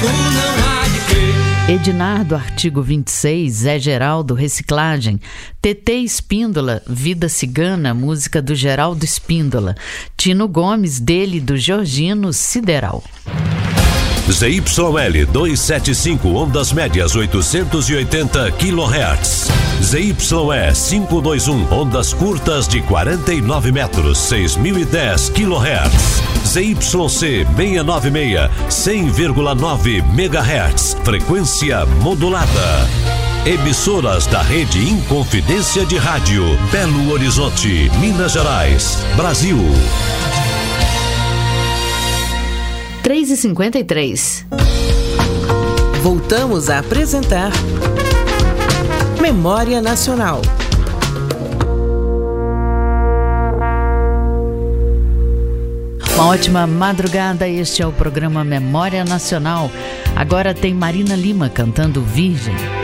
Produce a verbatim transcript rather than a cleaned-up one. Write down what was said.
não há de crer. Ednardo, artigo vinte e seis, Zé Geraldo, reciclagem. T T Espíndola, Vida Cigana, música do Geraldo Espíndola. Tino Gomes, dele, do Georgino Sideral. Z Y L duzentos e setenta e cinco, ondas médias oitocentos e oitenta quilohertz. Z Y E quinhentos e vinte e um, ondas curtas de quarenta e nove metros, seis mil e dez quilohertz. Z Y C seiscentos e noventa e seis, cem vírgula nove megahertz, frequência modulada. Emissoras da rede Inconfidência de Rádio, Belo Horizonte, Minas Gerais, Brasil. três e cinquenta e três. Voltamos a apresentar Memória Nacional. Uma ótima madrugada, este é o programa Memória Nacional. Agora tem Marina Lima cantando Virgem.